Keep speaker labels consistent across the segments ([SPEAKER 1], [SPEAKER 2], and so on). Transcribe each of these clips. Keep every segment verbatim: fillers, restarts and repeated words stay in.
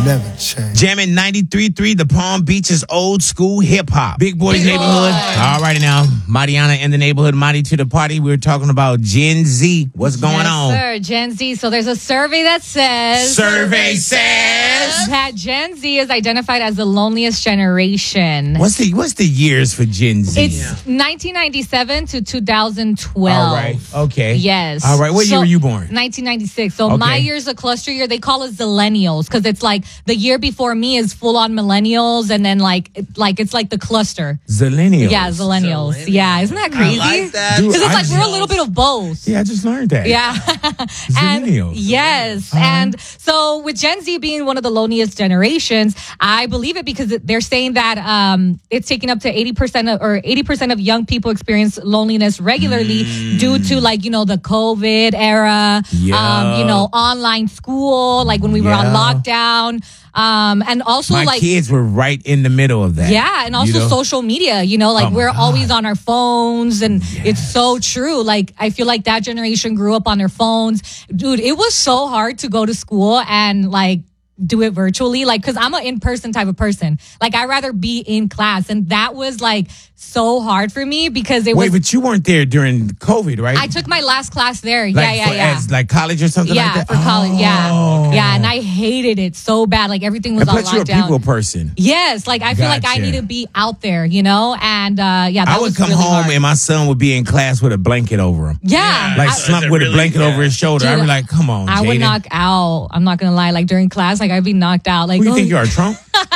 [SPEAKER 1] Never change.
[SPEAKER 2] Jamming ninety-three point three, the Palm Beach's old school hip hop. Big Boys Big Neighborhood. Boy. All righty now. Mariana in the neighborhood, Marty to the party. We're talking about Gen Z. What's going
[SPEAKER 3] yes,
[SPEAKER 2] on?
[SPEAKER 3] Sir, Gen Z. So there's a survey that says.
[SPEAKER 2] Survey says.
[SPEAKER 3] That Gen Z is identified as the loneliest generation.
[SPEAKER 2] What's the What's the years for Gen Z?
[SPEAKER 3] It's yeah. nineteen ninety-seven to two thousand twelve.
[SPEAKER 2] All right. Okay.
[SPEAKER 3] Yes.
[SPEAKER 2] All right. What so, year were you born?
[SPEAKER 3] nineteen ninety-six. So
[SPEAKER 2] okay.
[SPEAKER 3] my year's a cluster year. They call it Zillennials because it's like the year before me is full on millennials, and then like it, like it's like the cluster.
[SPEAKER 2] Zillennials.
[SPEAKER 3] Yeah, Zillennials. Zillennials. Yeah, isn't that crazy?
[SPEAKER 4] I like that.
[SPEAKER 3] Because it's like we're a little bit of both.
[SPEAKER 2] Yeah, I just learned that.
[SPEAKER 3] Yeah.
[SPEAKER 2] Zillennials.
[SPEAKER 3] And, yes.
[SPEAKER 2] Uh-huh.
[SPEAKER 3] And so with Gen Z being one of the loneliest generations, I believe it because they're saying that um, it's taking up to eighty percent of, or eighty percent of young people experience loneliness regularly mm. due to like, you know, the COVID era,
[SPEAKER 2] yeah.
[SPEAKER 3] um, you know, online school, like when we were
[SPEAKER 2] yeah.
[SPEAKER 3] on lockdown. Um, and also
[SPEAKER 2] my
[SPEAKER 3] like
[SPEAKER 2] kids were right in the middle of that.
[SPEAKER 3] Yeah. And also
[SPEAKER 2] you know?
[SPEAKER 3] social media, you know, like
[SPEAKER 2] oh
[SPEAKER 3] we're
[SPEAKER 2] God.
[SPEAKER 3] always on our phones and
[SPEAKER 2] yes.
[SPEAKER 3] it's so true. Like I feel like that generation grew up on their phones. Dude, it was so hard to go to school and like do it virtually. Like, cause I'm an in-person type of person. Like I'd rather be in class. And that was like so hard for me because it
[SPEAKER 2] Wait,
[SPEAKER 3] was.
[SPEAKER 2] but you weren't there during COVID, right?
[SPEAKER 3] I took my last class there.
[SPEAKER 2] Like
[SPEAKER 3] yeah, yeah,
[SPEAKER 2] for,
[SPEAKER 3] yeah.
[SPEAKER 2] As like college or something
[SPEAKER 3] yeah,
[SPEAKER 2] like that?
[SPEAKER 3] for college.
[SPEAKER 2] Oh.
[SPEAKER 3] Yeah. Yeah. And I hated it so bad. Like everything was
[SPEAKER 2] and
[SPEAKER 3] on
[SPEAKER 2] plus you're a
[SPEAKER 3] lockdown.
[SPEAKER 2] people person.
[SPEAKER 3] Yes. Like I feel
[SPEAKER 2] gotcha.
[SPEAKER 3] like I need to be out there, you know? And uh, yeah, that
[SPEAKER 2] I would
[SPEAKER 3] was
[SPEAKER 2] come
[SPEAKER 3] really
[SPEAKER 2] home
[SPEAKER 3] hard.
[SPEAKER 2] and my son would be in class with a blanket over him.
[SPEAKER 3] Yeah.
[SPEAKER 2] Like
[SPEAKER 3] I,
[SPEAKER 2] slumped with
[SPEAKER 4] really,
[SPEAKER 2] a blanket
[SPEAKER 4] yeah.
[SPEAKER 2] over his shoulder.
[SPEAKER 3] Dude,
[SPEAKER 2] I'd be like, come on,
[SPEAKER 3] I
[SPEAKER 2] Jaden.
[SPEAKER 3] would knock out. I'm not going to lie. Like during class, like I'd be knocked out. Like,
[SPEAKER 2] Who do you
[SPEAKER 3] oh.
[SPEAKER 2] think you are, Trump?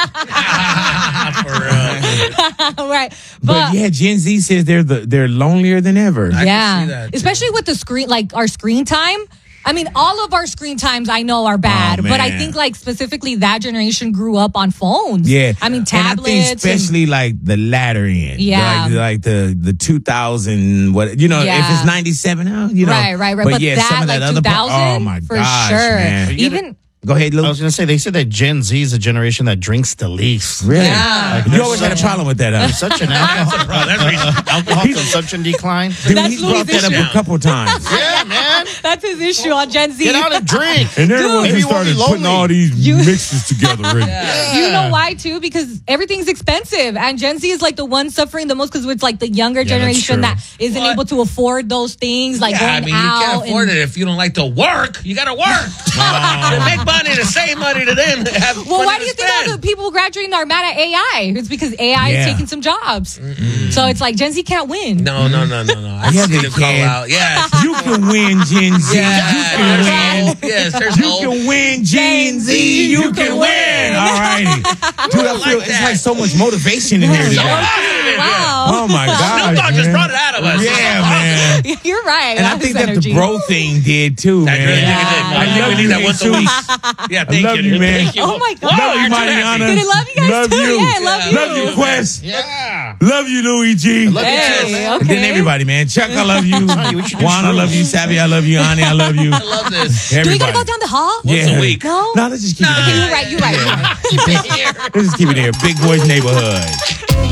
[SPEAKER 4] For real.
[SPEAKER 3] Right.
[SPEAKER 2] But,
[SPEAKER 3] But,
[SPEAKER 2] yeah, Gen Z says they're the, they're lonelier than ever.
[SPEAKER 4] I
[SPEAKER 3] yeah.
[SPEAKER 4] can see that, too.
[SPEAKER 3] Especially with the screen, like our screen time. I mean, all of our screen times I know are bad,
[SPEAKER 2] Oh,
[SPEAKER 3] but I
[SPEAKER 2] man.
[SPEAKER 3] think like specifically that generation grew up on phones.
[SPEAKER 2] Yeah,
[SPEAKER 3] I mean
[SPEAKER 2] and
[SPEAKER 3] tablets.
[SPEAKER 2] I think especially and, like the latter end.
[SPEAKER 3] Yeah,
[SPEAKER 2] like, like the the two thousand what you know
[SPEAKER 3] yeah.
[SPEAKER 2] if it's ninety-seven, oh, you know,
[SPEAKER 3] right, right, right.
[SPEAKER 2] But,
[SPEAKER 3] but
[SPEAKER 2] yeah,
[SPEAKER 3] that,
[SPEAKER 2] some of that
[SPEAKER 3] like
[SPEAKER 2] other part.
[SPEAKER 3] two thousand,
[SPEAKER 2] Oh my
[SPEAKER 3] for
[SPEAKER 2] gosh,
[SPEAKER 3] sure.
[SPEAKER 2] man.
[SPEAKER 3] Even.
[SPEAKER 2] Go ahead, Lou.
[SPEAKER 5] I was going to say, they said that Gen Z is a generation that drinks the least.
[SPEAKER 2] Really?
[SPEAKER 3] Yeah.
[SPEAKER 2] Like, you always had a problem with that, huh?
[SPEAKER 5] Such an alcohol, alcohol consumption decline.
[SPEAKER 2] Dude,
[SPEAKER 3] That's
[SPEAKER 2] he's brought
[SPEAKER 3] Louis'
[SPEAKER 2] that up
[SPEAKER 3] issue.
[SPEAKER 2] a couple times.
[SPEAKER 5] Yeah, man.
[SPEAKER 3] That's his issue on Gen Z.
[SPEAKER 5] Get out and drink.
[SPEAKER 2] And they're the ones
[SPEAKER 5] Maybe
[SPEAKER 2] who
[SPEAKER 5] you won't
[SPEAKER 2] started
[SPEAKER 5] be
[SPEAKER 2] putting
[SPEAKER 5] lonely.
[SPEAKER 2] all these
[SPEAKER 3] You-
[SPEAKER 2] mixes together. And,
[SPEAKER 5] Yeah.
[SPEAKER 3] You know why too? Because everything's expensive, and Gen Z is like the one suffering the most because it's like the younger
[SPEAKER 5] Yeah, that's
[SPEAKER 3] generation
[SPEAKER 5] true.
[SPEAKER 3] that isn't
[SPEAKER 4] What?
[SPEAKER 3] able to afford those things, like
[SPEAKER 4] Yeah,
[SPEAKER 3] going
[SPEAKER 4] I mean, you
[SPEAKER 3] out.
[SPEAKER 4] can't afford
[SPEAKER 3] and,
[SPEAKER 4] it if you don't like to work. You got to work. To make money, to save money, to then have
[SPEAKER 3] Well,
[SPEAKER 4] money
[SPEAKER 3] why
[SPEAKER 4] to
[SPEAKER 3] do you think
[SPEAKER 4] spend.
[SPEAKER 3] all the people graduating are mad at A I? It's because A I
[SPEAKER 2] Yeah.
[SPEAKER 3] is taking some jobs. So it's like Gen Z can't win.
[SPEAKER 4] No, no, no, no, no. I
[SPEAKER 2] Yeah,
[SPEAKER 4] see
[SPEAKER 2] they
[SPEAKER 4] the call
[SPEAKER 2] can.
[SPEAKER 4] out. Yes.
[SPEAKER 2] You can win, Gen Z.
[SPEAKER 4] Yeah,
[SPEAKER 2] You can
[SPEAKER 4] there's
[SPEAKER 2] win.
[SPEAKER 4] hope. Yes, there's
[SPEAKER 2] You
[SPEAKER 4] hope.
[SPEAKER 2] can win, Gen Z. You can win. All righty. Dude, I feel
[SPEAKER 4] like
[SPEAKER 2] it's
[SPEAKER 4] that.
[SPEAKER 2] like so much motivation in here today.
[SPEAKER 3] Wow.
[SPEAKER 2] Oh my God.
[SPEAKER 4] Snoop Dogg just brought it out of us.
[SPEAKER 2] Yeah, man.
[SPEAKER 3] You're right.
[SPEAKER 2] And I think that the bro thing did too,
[SPEAKER 4] That
[SPEAKER 2] man.
[SPEAKER 4] really
[SPEAKER 3] Yeah.
[SPEAKER 4] did.
[SPEAKER 3] I
[SPEAKER 4] I
[SPEAKER 2] love
[SPEAKER 4] we need
[SPEAKER 2] you,
[SPEAKER 4] that once a week.
[SPEAKER 2] Jesus.
[SPEAKER 4] Yeah,
[SPEAKER 2] I
[SPEAKER 4] thank
[SPEAKER 2] love
[SPEAKER 4] you.
[SPEAKER 2] you, man.
[SPEAKER 4] Thank you.
[SPEAKER 3] Oh my God.
[SPEAKER 2] Love you,
[SPEAKER 4] you're too
[SPEAKER 2] Mariana.
[SPEAKER 3] Did I love you guys
[SPEAKER 2] Love
[SPEAKER 3] too?
[SPEAKER 2] you.
[SPEAKER 3] Yeah, I love you.
[SPEAKER 2] Love you, Quest.
[SPEAKER 5] Yeah.
[SPEAKER 2] Love you, Louis G.
[SPEAKER 5] Love you
[SPEAKER 3] Hey,
[SPEAKER 5] too, man.
[SPEAKER 3] okay.
[SPEAKER 2] And then everybody, man. Chuck, I love you.
[SPEAKER 5] we should do
[SPEAKER 2] Juan, I
[SPEAKER 5] shrooms.
[SPEAKER 2] love you. Savvy, I love you. Ani, I love you.
[SPEAKER 4] I love this.
[SPEAKER 3] Do we
[SPEAKER 2] Everybody.
[SPEAKER 3] gotta go down the hall?
[SPEAKER 4] Once a week.
[SPEAKER 3] No?
[SPEAKER 2] No, let's just keep
[SPEAKER 3] Okay,
[SPEAKER 2] it
[SPEAKER 3] you're right. You're right. You're right.
[SPEAKER 4] Keep it here.
[SPEAKER 2] there. Let's just keep it there. Big Boys Neighborhood.